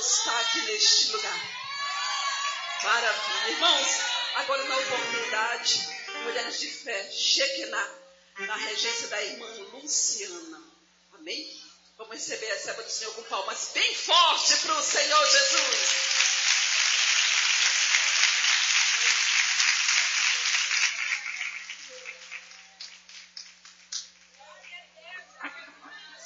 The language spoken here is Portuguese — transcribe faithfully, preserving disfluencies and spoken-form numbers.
Deus está aqui neste lugar. Maravilha. Irmãos, agora na oportunidade, mulheres de fé, Shekinah, na regência da irmã Luciana. Amém? Vamos receber a serva do Senhor com palmas bem forte para o Senhor Jesus.